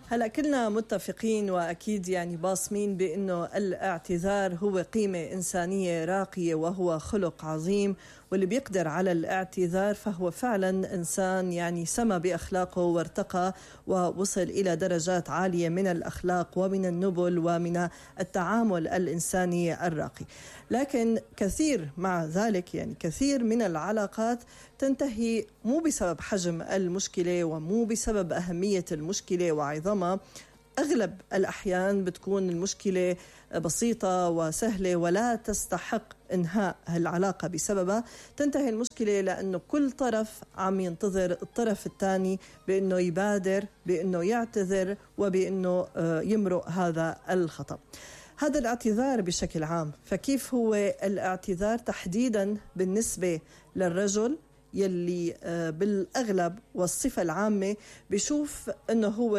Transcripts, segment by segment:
هلا كلنا متفقين وأكيد يعني باصمين بأنه الاعتذار هو قيمة إنسانية راقية وهو خلق عظيم، واللي بيقدر على الاعتذار فهو فعلا إنسان يعني سما بأخلاقه وارتقى ووصل إلى درجات عالية من الأخلاق ومن النبل ومن التعامل الإنساني الراقي. لكن كثير مع ذلك يعني كثير من العلاقات تنتهي مو بسبب حجم المشكلة ومو بسبب أهمية المشكلة وعظمها. أغلب الأحيان بتكون المشكلة بسيطة وسهلة ولا تستحق إنهاء العلاقة بسببها. تنتهي المشكلة لأنه كل طرف عم ينتظر الطرف الثاني بأنه يبادر، بأنه يعتذر، وبأنه يمرق هذا الخطأ. هذا الاعتذار بشكل عام، فكيف هو الاعتذار تحديدا بالنسبة للرجل يلي بالأغلب والصفة العامة بيشوف أنه هو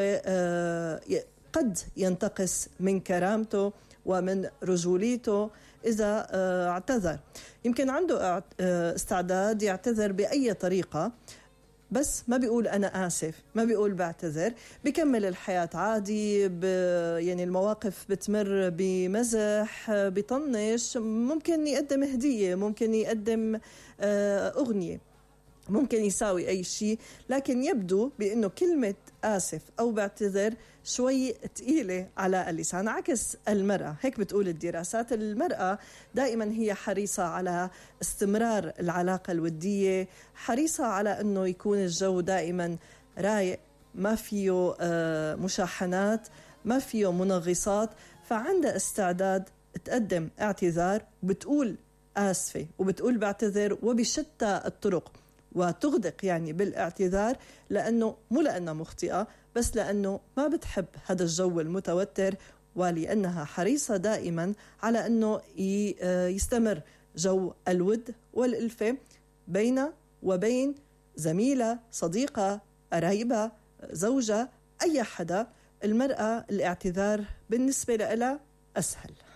قد ينتقص من كرامته ومن رجوليته إذا اعتذر؟ يمكن عنده استعداد يعتذر بأي طريقة، بس ما بيقول أنا آسف، ما بيقول بعتذر، بيكمل الحياة عادي. يعني المواقف بتمر بمزح، بيطنش، ممكن يقدم هدية، ممكن يقدم أغنية، ممكن يساوي أي شيء، لكن يبدو بأنه كلمة آسف أو بعتذر شوي تقيلة على اللسان. عكس المرأة، هيك بتقول الدراسات، المرأة دائما هي حريصة على استمرار العلاقة الودية، حريصة على أنه يكون الجو دائما رايق، ما فيه مشاحنات، ما فيه منغصات، فعندها استعداد تقدم اعتذار، بتقول آسفة وبتقول بعتذر وبشتى الطرق، وتغدق يعني بالاعتذار، لأنه مو لأنها مخطئة، بس لأنه ما بتحب هذا الجو المتوتر، ولأنها حريصة دائما على أنه يستمر جو الود والألفة بين وبين زميلة، صديقة، قريبة، زوجة، أي حدا. المرأة الاعتذار بالنسبة لها أسهل.